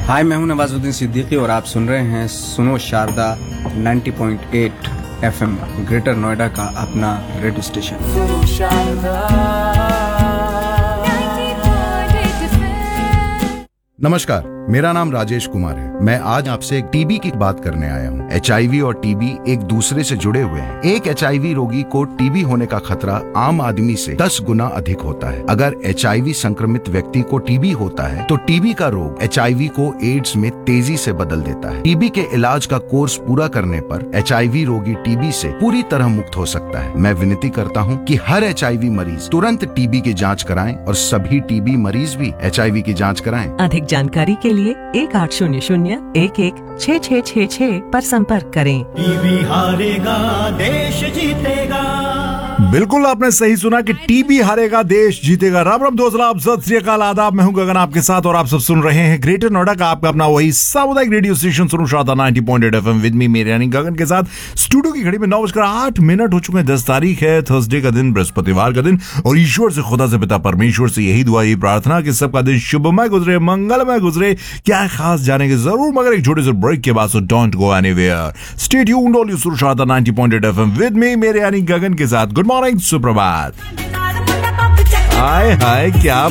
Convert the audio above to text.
हाय, मैं हूं नवाजुद्दीन सिद्दीकी और आप सुन रहे हैं सुनो शारदा 90.8 FM ग्रेटर नोएडा का अपना रेडियो स्टेशन। नमस्कार, मेरा नाम राजेश कुमार है। मैं आज आपसे टीबी की बात करने आया हूँ। HIV और टीबी एक दूसरे से जुड़े हुए हैं। एक HIV रोगी को टीबी होने का खतरा आम आदमी से 10 गुना अधिक होता है। अगर HIV संक्रमित व्यक्ति को टीबी होता है तो टीबी का रोग HIV को एड्स में तेजी से बदल देता है। टीबी के इलाज का कोर्स पूरा करने पर HIV रोगी टीबी से पूरी तरह मुक्त हो सकता है। मैं विनती करता हूँ कि हर HIV मरीज तुरंत टीबी की जाँच कराएं और सभी टीबी मरीज भी HIV की जाँच कराएं। अधिक जानकारी के लिए 1800-11-6666 पर संपर्क करें। टीबी हारेगा देश जीतेगा। बिल्कुल आपने सही सुना कि टीबी हारेगा देश जीतेगा। राम राम दोस्त, आप सत श्री अकाल, आदाब। मैं हूं गगन आपके साथ और आप सब सुन रहे हैं ग्रेटर नोएडा का आपका अपना वही सामुदायिक रेडियो स्टेशन सुनो शारदा 90.8 FM विद मी मेरे यानी गगन के साथ। स्टूडियो की घड़ी में 9:08 हो चुके हैं। 10 तारीख है, थर्सडे का दिन, बृहस्पतिवार का दिन। और ईश्वर से, खुदा से, पिता परमेश्वर से यही दुआ, यही प्रार्थना कि सबका दिन शुभमय गुजरे, मंगलमय गुजरे। क्या है खास जानेंगे जरूर, मगर एक छोटे से ब्रेक के बाद, so don't go anywhere. Stay tuned all you सुनो शारदा 90.8 FM विद मी मेरे यानी गगन के साथ। गुड मॉर्निंग, सुप्रभात। हाय हाय, क्या